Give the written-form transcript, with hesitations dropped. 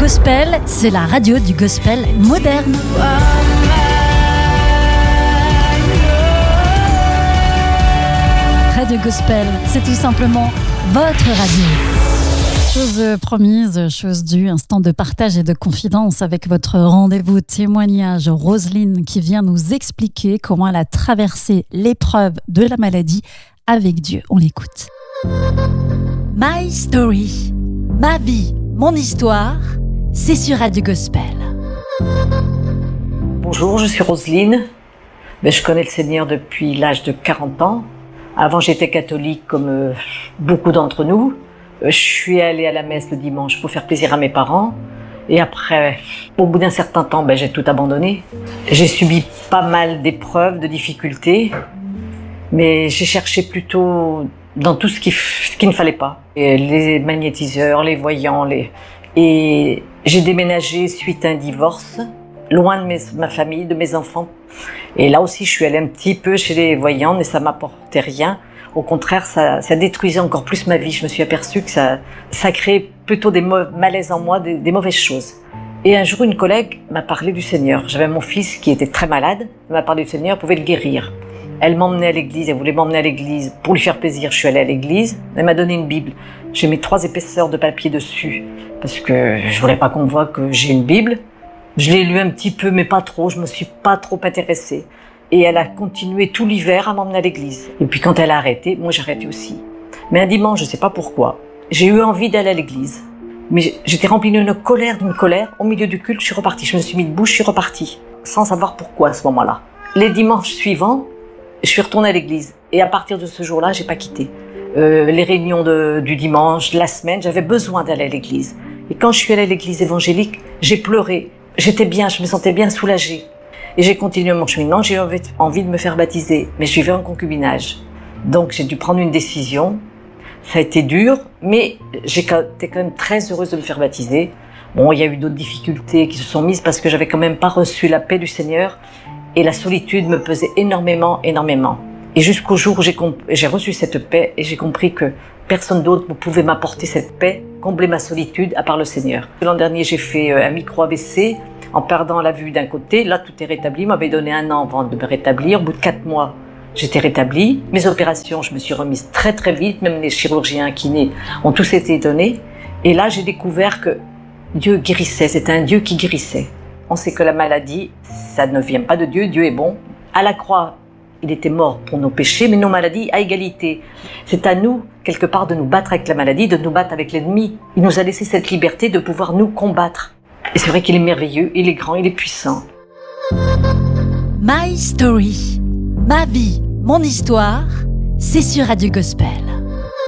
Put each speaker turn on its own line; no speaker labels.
Gospel, c'est la radio du gospel moderne. Radio Gospel, c'est tout simplement votre radio. Chose promise, chose due, instant de partage et de confidence avec votre rendez-vous témoignage. Roselyne qui vient nous expliquer comment elle a traversé l'épreuve de la maladie avec Dieu. On l'écoute. My Story, ma vie, mon histoire, c'est sur Radio Gospel.
Bonjour, je suis Roselyne. Je connais le Seigneur depuis l'âge de 40 ans. Avant, j'étais catholique comme beaucoup d'entre nous. Je suis allée à la messe le dimanche pour faire plaisir à mes parents. Et après, au bout d'un certain temps, j'ai tout abandonné. J'ai subi pas mal d'épreuves, de difficultés. Mais j'ai cherché plutôt dans tout ce qui ne fallait pas. Et les magnétiseurs, les voyants, Et j'ai déménagé suite à un divorce, loin de ma famille, de mes enfants. Et là aussi, je suis allée un petit peu chez les voyants, mais ça m'apportait rien. Au contraire, ça détruisait encore plus ma vie. Je me suis aperçue que ça créait plutôt des malaises en moi, des mauvaises choses. Et un jour, une collègue m'a parlé du Seigneur. J'avais mon fils qui était très malade. Elle m'a parlé du Seigneur, elle pouvait le guérir. Elle m'emmenait à l'église, elle voulait m'emmener à l'église pour lui faire plaisir. Je suis allée à l'église, elle m'a donné une Bible. J'ai mis 3 épaisseurs de papier dessus parce que je voulais pas qu'on voit que j'ai une Bible. Je l'ai lu un petit peu, mais pas trop. Je me suis pas trop intéressée. Et elle a continué tout l'hiver à m'emmener à l'église. Et puis quand elle a arrêté, moi j'ai arrêté aussi. Mais un dimanche, je sais pas pourquoi, j'ai eu envie d'aller à l'église. Mais j'étais remplie d'une colère. Au milieu du culte, je suis repartie. Je me suis mis debout, je suis repartie. Sans savoir pourquoi à ce moment-là. Les dimanches suivants, je suis retournée à l'église. Et à partir de ce jour-là, j'ai pas quitté. Les réunions du dimanche, de la semaine, j'avais besoin d'aller à l'église. Et quand je suis allée à l'église évangélique, j'ai pleuré. J'étais bien, je me sentais bien soulagée. Et j'ai continué mon cheminement, j'ai eu envie de me faire baptiser. Mais je vivais en concubinage. Donc j'ai dû prendre une décision. Ça a été dur, mais j'étais quand même très heureuse de me faire baptiser. Bon, il y a eu d'autres difficultés qui se sont mises parce que j'avais quand même pas reçu la paix du Seigneur. Et la solitude me pesait énormément. Et jusqu'au jour où j'ai reçu cette paix et j'ai compris que personne d'autre ne pouvait m'apporter cette paix, combler ma solitude à part le Seigneur. L'an dernier, j'ai fait un micro-AVC en perdant la vue d'un côté. Là, tout est rétabli. Il m'avait donné 1 an avant de me rétablir. Au bout de 4 mois, j'étais rétablie. Mes opérations, je me suis remise très très vite. Même les chirurgiens, kinés ont tous été étonnés. Et là, j'ai découvert que Dieu guérissait. C'était un Dieu qui guérissait. On sait que la maladie, ça ne vient pas de Dieu. Dieu est bon. À la croix, il était mort pour nos péchés, mais nos maladies à égalité. C'est à nous, quelque part, de nous battre avec la maladie, de nous battre avec l'ennemi. Il nous a laissé cette liberté de pouvoir nous combattre. Et c'est vrai qu'il est merveilleux, il est grand, il est puissant.
My Story, ma vie, mon histoire, c'est sur Radio Gospel.